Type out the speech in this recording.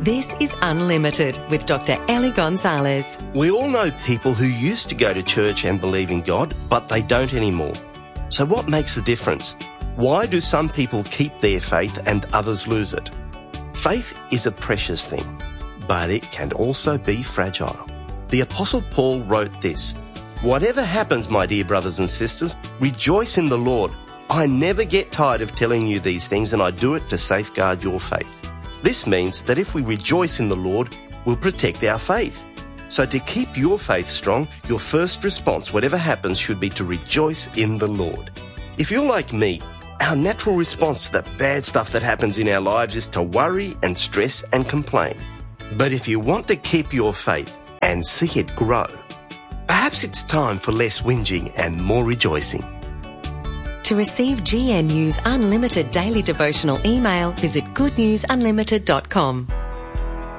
This is Unlimited with Dr. Ellie Gonzalez. We all know people who used to go to church and believe in God, but they don't anymore. So what makes the difference? Why do some people keep their faith and others lose it? Faith is a precious thing, but it can also be fragile. The Apostle Paul wrote this: "Whatever happens, my dear brothers and sisters, rejoice in the Lord. I never get tired of telling you these things, and I do it to safeguard your faith." This means that if we rejoice in the Lord, we'll protect our faith. So to keep your faith strong, your first response, whatever happens, should be to rejoice in the Lord. If you're like me, our natural response to the bad stuff that happens in our lives is to worry and stress and complain. But if you want to keep your faith and see it grow, perhaps it's time for less whinging and more rejoicing. To receive GNU's Unlimited Daily Devotional email, visit goodnewsunlimited.com.